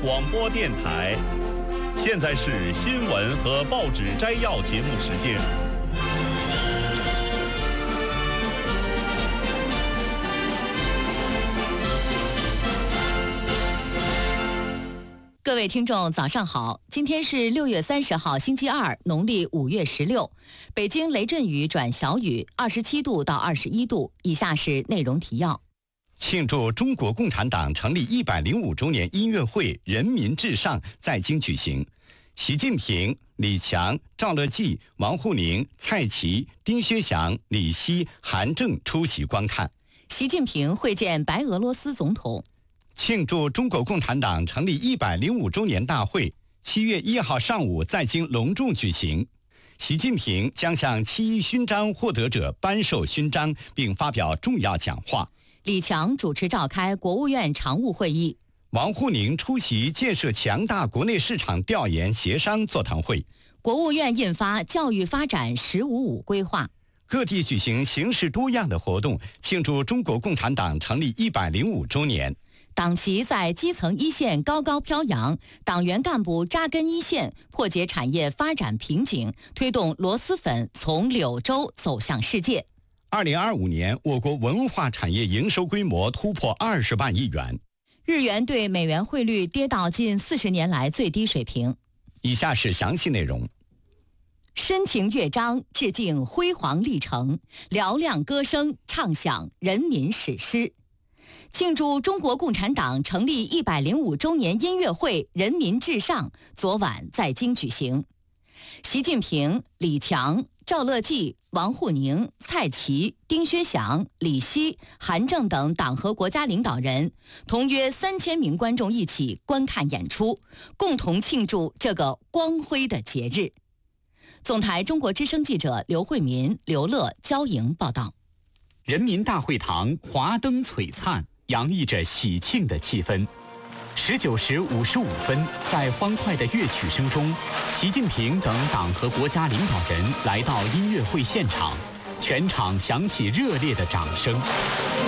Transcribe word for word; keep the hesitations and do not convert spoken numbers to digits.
广播电台。现在是新闻和报纸摘要节目时间。 各位听众早上好，今天是六月三十号星期二，农历五月十六，北京雷阵雨转小雨，二十七度到二十一度。以下是内容提要。 庆祝中国共产党成立一百零五周年音乐会人民至上在京举行，习近平、李强、赵乐际、王沪宁、蔡奇、丁薛祥、李希、韩正出席观看。 习近平会见白俄罗斯总统。 庆祝中国共产党成立一百零五周年大会七月一号上午在京隆重举行，习近平将向七一勋章获得者颁授勋章，并发表重要讲话。 李强主持召开国务院常务会议。 王沪宁出席建设强大国内市场调研协商座谈会。 国务院印发教育发展“十五五”规划。 各地举行形式多样的活动，庆祝中国共产党成立一百零五周年。 党旗在基层一线高高飘扬，党员干部扎根一线，破解产业发展瓶颈，推动螺蛳粉从柳州走向世界。 二零二五年，我国文化产业营收规模突破二十万亿元。 日元对美元汇率跌到近四十年来最低水平。 以下是详细内容。 深情乐章致敬辉煌历程，嘹亮歌声唱响人民史诗。庆祝中国共产党成立一百零五周年音乐会人民至上昨晚在京举行。习近平、李强、赵乐际、王沪宁、蔡奇、丁薛祥、李希、韩正等党和国家领导人同约三千名观众一起观看演出，共同庆祝这个光辉的节日。总台中国之声记者刘慧民、刘乐、焦莹报道。 人民大会堂华灯璀璨，洋溢着喜庆的气氛。十九时五十五分，在欢快的乐曲声中，习近平等党和国家领导人来到音乐会现场，全场响起热烈的掌声。